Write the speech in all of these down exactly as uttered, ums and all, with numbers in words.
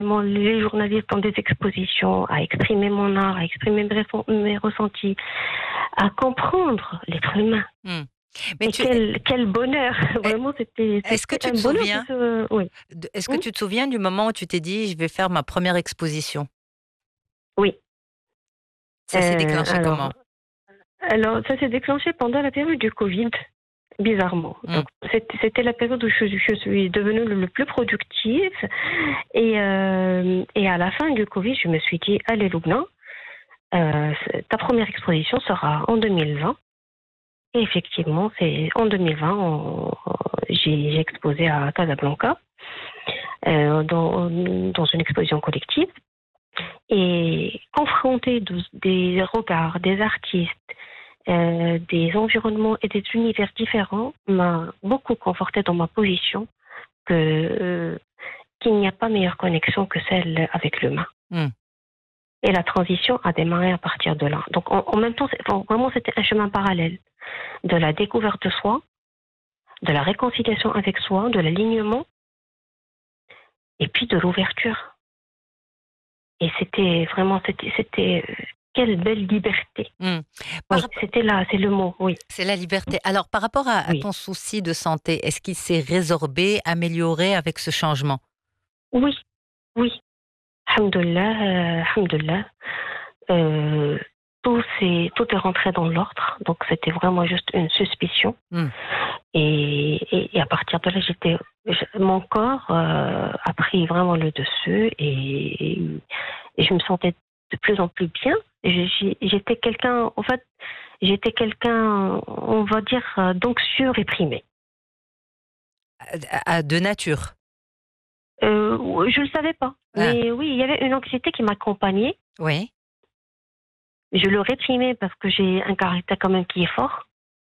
les journalistes dans des expositions, à exprimer mon art, à exprimer mes, ressen- mes ressentis, à comprendre l'être humain. Mmh. Mais Et tu quel, quel bonheur! est Vraiment, c'était, est-ce que c'était tu un te bonheur de souviens se... Oui. de est-ce que Hmm. tu te souviens du moment où tu t'es dit: «Je vais faire ma première exposition»? Oui. Ça s'est Euh, déclenché alors, comment? alors, ça s'est déclenché pendant la période du Covid, bizarrement. Mmh. Donc, c'était, c'était la période où je, je suis devenue le, le plus productive. Et, euh, et à la fin du Covid, je me suis dit, allez, Loubna, euh, ta première exposition sera en deux mille vingt. Et effectivement, c'est en deux mille vingt, on- j'ai, j'ai exposé à Casablanca, euh, dans, dans une exposition collective. Et confronté de- des regards des artistes, euh, des environnements et des univers différents, m'a beaucoup conforté dans ma position que, euh, qu'il n'y a pas meilleure connexion que celle avec l'humain. Mmh. Et la transition a démarré à partir de là. Donc en, en même temps, c'est- enfin, vraiment, c'était un chemin parallèle de la découverte de soi, de la réconciliation avec soi, de l'alignement, et puis de l'ouverture. Et c'était vraiment, c'était, c'était euh, quelle belle liberté. Mmh. Par Oui, rap c'était là, c'est le mot, oui, C'est la liberté. Alors par rapport à à oui. ton souci de santé, est-ce qu'il s'est résorbé, amélioré avec ce changement? Oui, oui. Alhamdoulilah, euh, alhamdoulilah. Euh, tout, s'est- tout est rentré dans l'ordre, donc c'était vraiment juste une suspicion. Mmh. Et, et, et à partir de là, j'étais, je- mon corps euh, a pris vraiment le dessus et, et je me sentais de plus en plus bien. Et j'ai- J'étais quelqu'un, en fait, j'étais quelqu'un, on va dire, euh, d'anxieux réprimé. À à de nature? Euh, je ne le savais pas, Ah, mais oui, il y avait une anxiété qui m'accompagnait. oui. Je le réprimais parce que j'ai un caractère quand même qui est fort.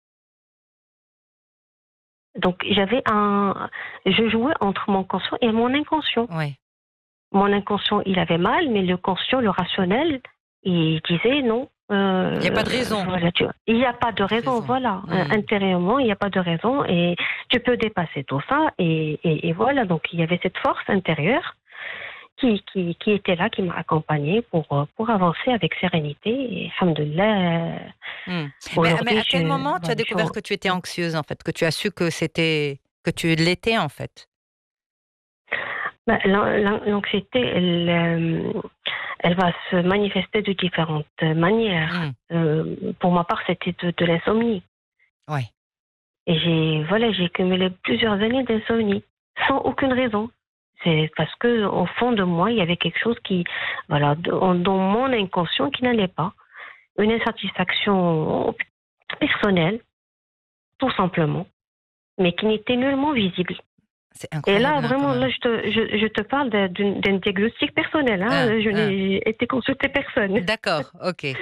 Donc j'avais un, je jouais entre mon conscient et mon inconscient. Oui. Mon inconscient, il avait mal, mais le conscient, le rationnel, il disait non. Il y a Euh, pas de raison. voilà, tu vois. Il n'y a pas de Pas de raison, raison. voilà. Euh, Mmh. intérieurement, il n'y a pas de raison et tu peux dépasser tout ça. Et, et, et voilà, donc il y avait cette force intérieure qui, qui, qui était là, qui m'a accompagnée pour, euh, pour avancer avec sérénité. Et alhamdoulilah, euh, Mmh. Mais mais aujourd'hui, à quel je, moment tu as voilà, je découvert que tu étais suis- anxieuse, en fait? Que tu as su que c'était que tu l'étais, en fait? bah, l'an- l'an- l'anxiété, elle, euh, elle va se manifester de différentes manières. Mmh. Euh, pour ma part, c'était de, de l'insomnie. Ouais. Et j'ai, voilà, j'ai cumulé plusieurs années d'insomnie, sans aucune raison. C'est parce que, au fond de moi, il y avait quelque chose qui, voilà, dans dans mon inconscient qui n'allait pas. Une insatisfaction personnelle, tout simplement, mais qui n'était nullement visible. C'est Et là, incroyable, hein, quand vraiment, là, même. je te, je, je te parle d'un, d'une- d'un diagnostic personnel. Hein, Hein. Je hein. n'ai été consultée personne. D'accord, OK.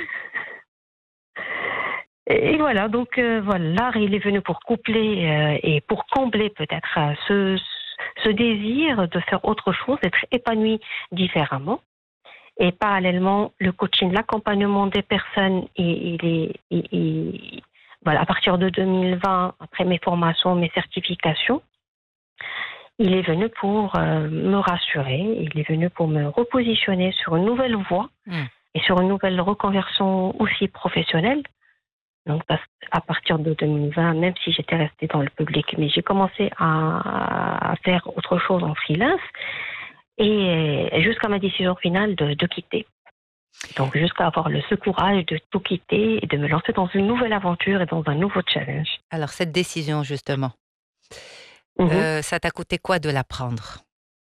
Et voilà, donc euh, voilà, l'art, il est venu pour coupler euh, et pour combler peut-être euh, ce, ce désir de faire autre chose, d'être épanoui différemment. Et parallèlement, le coaching, l'accompagnement des personnes, et, il est, il- il- voilà, à partir de deux mille vingt, après mes formations, mes certifications, il est venu pour euh, me rassurer, il est venu pour me repositionner sur une nouvelle voie Mmh. et sur une nouvelle reconversion aussi professionnelle. Donc, parce à partir de deux mille vingt, même si j'étais restée dans le public, mais j'ai commencé à, à faire autre chose en freelance et jusqu'à ma décision finale de, de quitter. Donc, jusqu'à avoir le ce courage de tout quitter et de me lancer dans une nouvelle aventure et dans un nouveau challenge. Alors cette décision, justement, Mhm. heu, ça t'a coûté quoi de la prendre?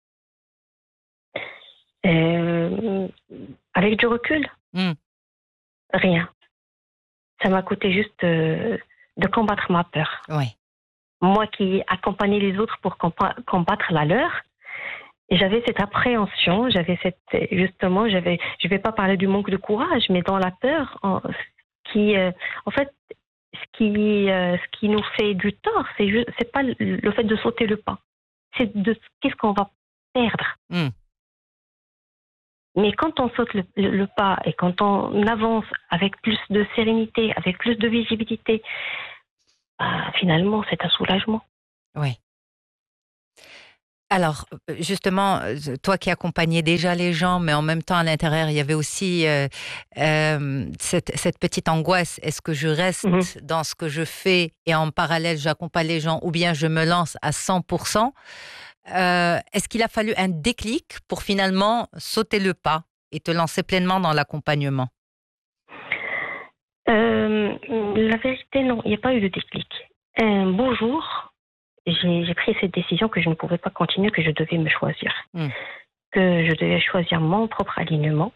Euh, avec du recul, Mmh. rien. Ça m'a coûté juste euh, de combattre ma peur. Ouais. Moi qui accompagnais les autres pour compa- combattre la leur, et j'avais cette appréhension, j'avais cette, justement, j'avais, je vais pas parler du manque de courage, mais dans la peur, en, qui, euh, en fait, ce qui, euh, ce qui nous fait du tort, c'est juste, c'est pas le le fait de sauter le pas, c'est de qu'est-ce qu'on va perdre. Mmh. Mais quand on saute le, le- le pas et quand on avance avec plus de sérénité, avec plus de visibilité, bah, finalement, c'est un soulagement. Ouais. Alors, euh, justement, euh, toi qui accompagnais déjà les gens, mais en même temps, à l'intérieur, il y avait aussi euh, euh, cette, cette petite angoisse. Est-ce que je Mhm. reste dans ce que je fais et en parallèle, j'accompagne les gens ou bien je me lance à cent pour cent? Euh, Est-ce qu'il a fallu un déclic pour finalement sauter le pas et te lancer pleinement dans l'accompagnement? Euh, la vérité, non, il n'y a pas eu de déclic. Un beau jour, j'ai j'ai pris cette décision que je ne pouvais pas continuer, que je devais me choisir, Hmm. que je devais choisir mon propre alignement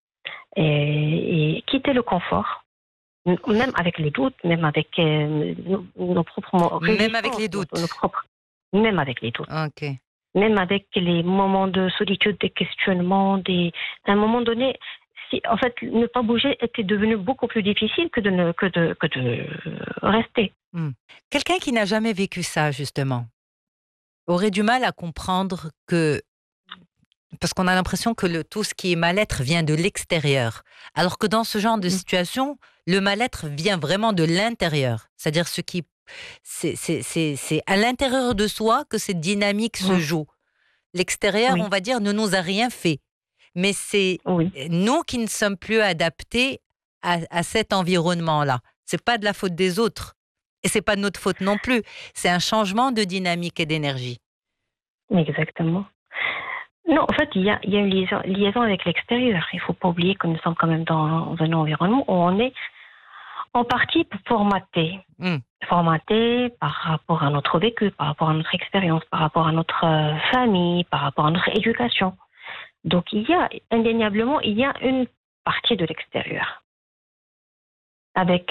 et, et quitter le confort, m- même avec les doutes, même avec euh, nos, nos propres mo- Même avec résistances, les nos, nos doutes. propres, même avec les doutes, Ok. même avec les moments de solitude, des questionnements, des, à un moment donné, si, en fait, ne pas bouger était devenu beaucoup plus difficile que de, ne, que de, que de rester. Hmm. Quelqu'un qui n'a jamais vécu ça, justement, aurait du mal à comprendre que parce qu'on a l'impression que le, tout ce qui est mal-être vient de l'extérieur. Alors que dans ce genre de Mm. situation, le mal-être vient vraiment de l'intérieur. C'est-à-dire ce qui, c'est, c'est, c'est, c'est à l'intérieur de soi que cette dynamique se Mm. joue. L'extérieur, on Oui, va dire, ne nous a rien fait. Mais c'est oui, nous qui ne sommes plus adaptés à, à cet environnement-là. C'est pas de la faute des autres. Et c'est pas de notre faute non plus. C'est un changement de dynamique et d'énergie. exactement. Non, en fait, il y a, il y a une liaison, liaison avec l'extérieur. Il ne faut pas oublier que nous sommes quand même dans un environnement où on est en partie formaté. Hmm. Formaté par rapport à notre vécu, par rapport à notre expérience, par rapport à notre euh, famille, par rapport à notre éducation. Donc, il y a, indéniablement, il y a une partie de l'extérieur. Avec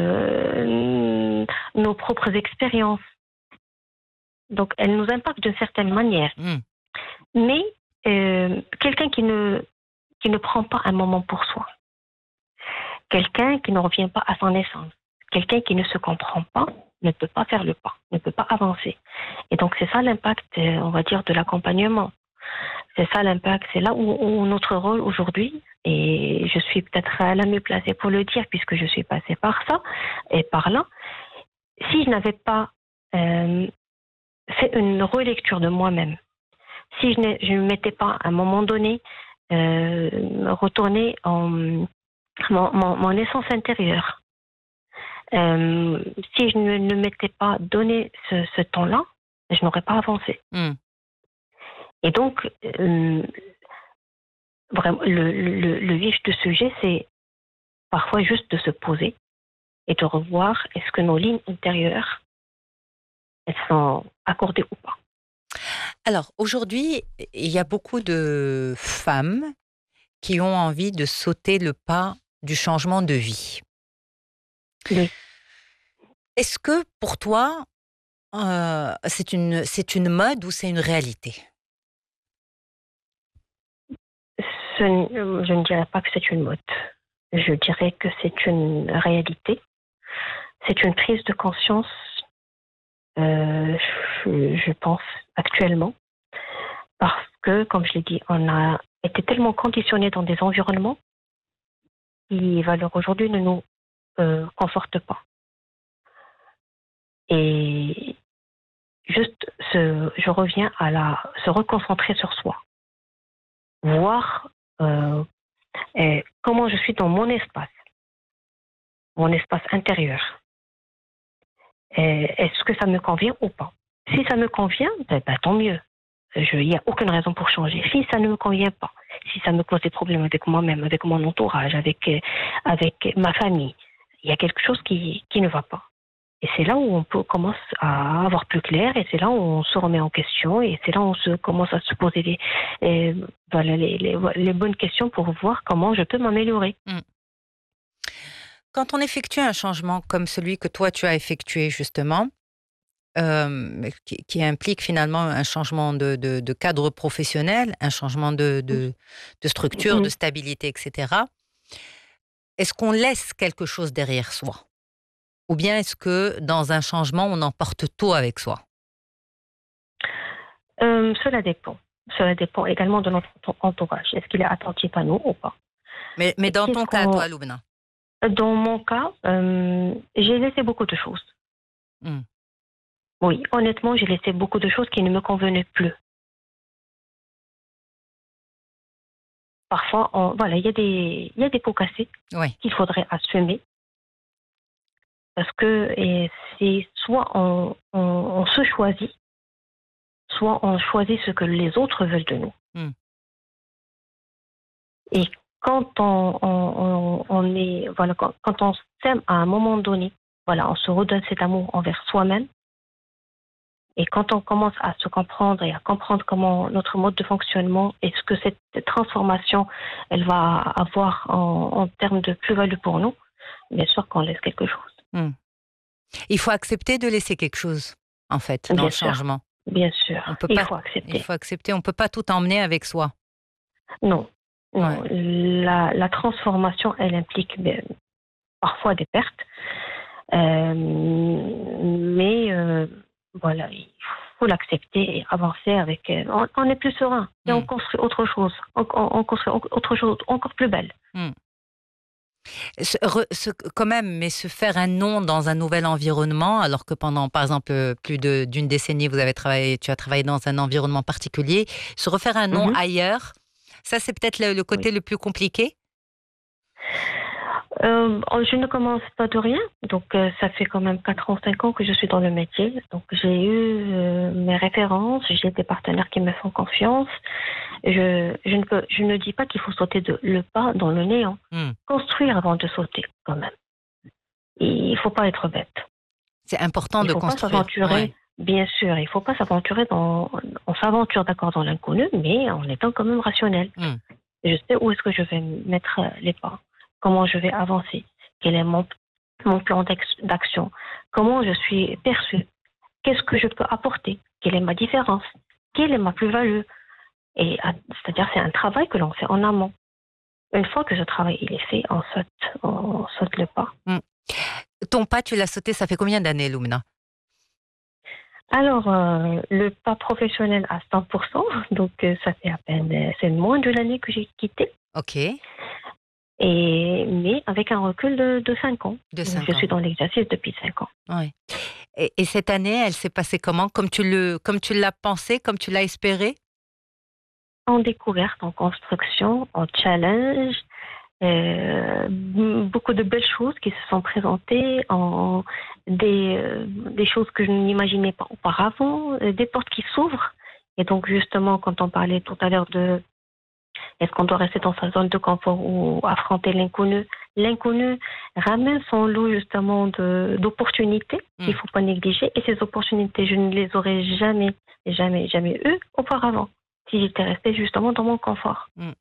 euh, nos propres expériences. Donc, elles nous impactent d'une certaine manière. Hmm. Mais euh, quelqu'un qui ne, qui ne prend pas un moment pour soi, quelqu'un qui ne revient pas à son essence, quelqu'un qui ne se comprend pas, ne peut pas faire le pas, ne peut pas avancer. Et donc, c'est ça l'impact, euh, on va dire, de l'accompagnement. C'est ça l'impact, c'est là où, où notre rôle aujourd'hui, et je suis peut-être la mieux placée pour le dire puisque je suis passée par ça et par là, si je n'avais pas euh, fait une relecture de moi-même, si je ne, je ne m'étais pas à un moment donné euh, retourner en mon, mon, mon essence intérieure, euh, si je ne, ne m'étais pas donné ce, ce temps-là, je n'aurais pas avancé. Hmm. Et donc, euh, vraiment, le, le, le vif du sujet, c'est parfois juste de se poser et de revoir est-ce que nos lignes intérieures, elles sont accordées ou pas. Alors, aujourd'hui, il y a beaucoup de femmes qui ont envie de sauter le pas du changement de vie. Oui. Est-ce que pour toi, euh, c'est une, c'est une mode ou c'est une réalité? Ce, je ne dirais pas que c'est une mode. Je dirais que c'est une réalité. C'est une prise de conscience, euh, je, je pense, actuellement. Parce que, comme je l'ai dit, on a été tellement conditionnés dans des environnements qui, valeurs aujourd'hui, ne nous euh, confortent pas. Et juste, se, je reviens à la, se reconcentrer sur soi. Voir euh, et comment je suis dans mon espace, mon espace intérieur. Et est-ce que ça me convient ou pas? Si ça me convient, ben, ben, tant mieux. Il n'y a aucune raison pour changer. Si ça ne me convient pas, si ça me cause des problèmes avec moi-même, avec mon entourage, avec, euh, avec ma famille, il y a quelque chose qui, qui ne va pas. Et c'est là où on peut, commence à avoir plus clair, et c'est là où on se remet en question, et c'est là où on se, commence à se poser les, euh, voilà, les, les, les bonnes questions pour voir comment je peux m'améliorer. Hmm. Quand on effectue un changement comme celui que toi tu as effectué justement, euh, qui, qui implique finalement un changement de, de- de cadre professionnel, un changement de, de- de structure, de Mhm. stabilité, et cetera, est-ce qu'on laisse quelque chose derrière soi? Ou bien est-ce que dans un changement, on emporte tout avec soi? Euh, cela dépend. Cela dépend également de notre entourage. Est-ce qu'il est attentif à nous ou pas? Mais, mais dans Qu'est-ce ton cas, qu'on, toi, Loubna. dans mon cas, euh, j'ai laissé beaucoup de choses. Hmm. Oui, honnêtement, j'ai laissé beaucoup de choses qui ne me convenaient plus. parfois, on, voilà, il y a des, il y a des pots cassés Oui. qu'il faudrait assumer. Parce que et c'est soit on, on, on se choisit, soit on choisit ce que les autres veulent de nous. Mm. Et quand on, on, on, on est, voilà, quand, quand on s'aime à un moment donné, voilà, on se redonne cet amour envers soi-même. Et quand on commence à se comprendre et à comprendre comment notre mode de fonctionnement et ce que cette transformation elle va avoir en, en termes de plus-value pour nous, bien sûr qu'on laisse quelque chose. Mm. Il faut accepter de laisser quelque chose, en fait, dans bien le sûr, changement. Bien sûr, On peut il pas, faut accepter. Il faut accepter, on ne peut pas tout emmener avec soi. Non, non. Ouais. La, la transformation, elle implique bien, parfois des pertes, euh, mais euh, voilà, il faut l'accepter et avancer avec. Euh, on, on est plus serein et Mm. on construit autre chose, on, on, on construit autre chose encore plus belle. Mm. Se, re, se, quand même, mais se faire un nom dans un nouvel environnement, alors que pendant, par exemple, plus de, d'une décennie, vous avez travaillé, tu as travaillé dans un environnement particulier, se refaire un nom Mm-hmm. ailleurs, ça c'est peut-être le, le côté oui. le plus compliqué. Euh, je ne commence pas de rien, donc euh, ça fait quand même quatre ans, cinq ans que je suis dans le métier. Donc j'ai eu euh, mes références, j'ai des partenaires qui me font confiance. Je, je, ne, peux, je ne dis pas qu'il faut sauter de, le pas dans le néant. Mm. Construire avant de sauter, quand même. Et il ne faut pas être bête. C'est important il de faut construire. Pas s'aventurer, ouais. Bien sûr, il ne faut pas s'aventurer dans... On s'aventure d'accord dans l'inconnu, mais en étant quand même rationnel. Mm. Je sais où est-ce que je vais mettre les pas. Comment je vais avancer, quel est mon, mon plan d'action, comment je suis perçue, qu'est-ce que je peux apporter, quelle est ma différence, quelle est ma plus-value. Et c'est-à-dire c'est un travail que l'on fait en amont. Une fois que ce travail il est fait, on saute, on saute le pas. Mm. Ton pas, tu l'as sauté, ça fait combien d'années, Lumna? Alors, euh, le pas professionnel à cent pour cent, donc euh, ça fait à peine, c'est moins de l'année que j'ai quitté. Ok. Et, mais avec un recul de, de cinq ans. De cinq je ans. suis dans l'exercice depuis cinq ans. Oui. Et, et cette année, elle s'est passée comment? Comme tu, le, comme tu l'as pensé, comme tu l'as espéré? En découverte, en construction, en challenge. Euh, beaucoup de belles choses qui se sont présentées, en des, euh, des choses que je n'imaginais pas auparavant, des portes qui s'ouvrent. Et donc, justement, quand on parlait tout à l'heure de est-ce qu'on doit rester dans sa zone de confort ou affronter l'inconnu? L'inconnu ramène son lot justement de, d'opportunités mmh. qu'il ne faut pas négliger. Et ces opportunités, je ne les aurais jamais, jamais, jamais eues auparavant si j'étais restée justement dans mon confort. Mmh.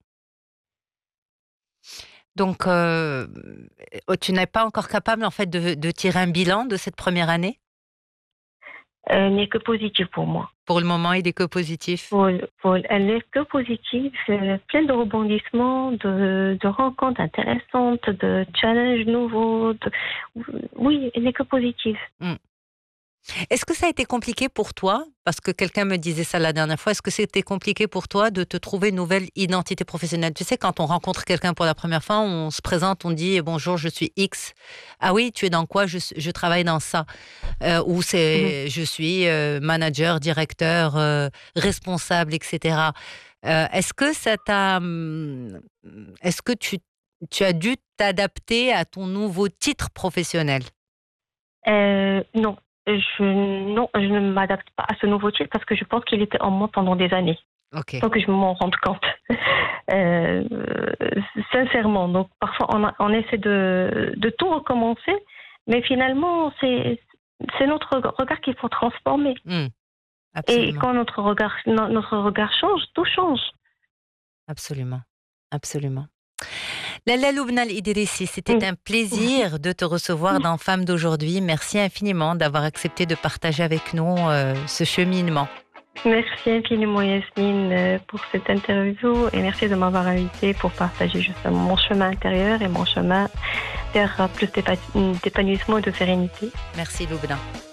Donc, euh, tu n'es pas encore capable en fait de, de tirer un bilan de cette première année? Elle n'est que positive pour moi. Pour le moment, il n'est que positif. Pour, pour, elle n'est que positive, plein de rebondissements, de, de rencontres intéressantes, de challenges nouveaux. De... Oui, elle n'est que positive. Mm. Est-ce que ça a été compliqué pour toi? Parce que quelqu'un me disait ça la dernière fois. Est-ce que c'était compliqué pour toi de te trouver une nouvelle identité professionnelle? Tu sais, quand on rencontre quelqu'un pour la première fois, on se présente, on dit « Bonjour, je suis X ». Ah oui, tu es dans quoi? je, je travaille dans ça. Euh, ou c'est mmh. je suis euh, manager, directeur, euh, responsable, et cetera. Euh, est-ce que ça t'a... Est-ce que tu, tu as dû t'adapter à ton nouveau titre professionnel? euh, Non. Je, non, je ne m'adapte pas à ce nouveau titre parce que je pense qu'il était en moi pendant des années. Okay. Sans que je m'en rende compte. euh, sincèrement. Donc, parfois, on, a, on essaie de, de tout recommencer, mais finalement, c'est, c'est notre regard qu'il faut transformer. Mmh, et quand notre regard, notre regard change, tout change. Absolument. Absolument. Lalla Loubna El Idrissi, c'était mmh. un plaisir de te recevoir dans Femmes d'aujourd'hui. Merci infiniment d'avoir accepté de partager avec nous euh, ce cheminement. Merci infiniment Yasmine pour cette interview et merci de m'avoir invité pour partager justement mon chemin intérieur et mon chemin vers plus d'épanouissement et de sérénité. Merci Loubna.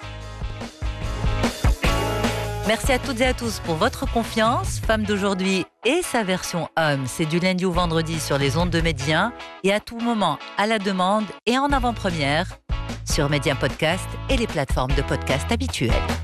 Merci à toutes et à tous pour votre confiance. Femme d'aujourd'hui et sa version homme, c'est du lundi au vendredi sur les ondes de Média et à tout moment à la demande et en avant-première sur Média Podcast et les plateformes de podcast habituelles.